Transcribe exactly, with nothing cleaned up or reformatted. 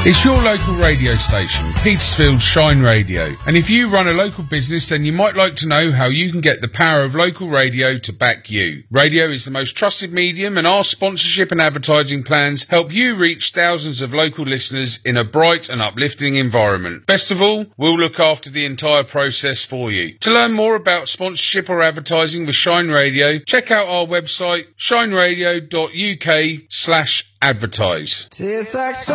It's your local radio station, Petersfield Shine Radio. And if you run a local business, then you might like to know how you can get the power of local radio to back you. Radio is the most trusted medium, and our sponsorship and advertising plans help you reach thousands of local listeners in a bright and uplifting environment. Best of all, we'll look after the entire process for you. To learn more about sponsorship or advertising with Shine Radio, check out our website, shine radio dot u k slash advertise.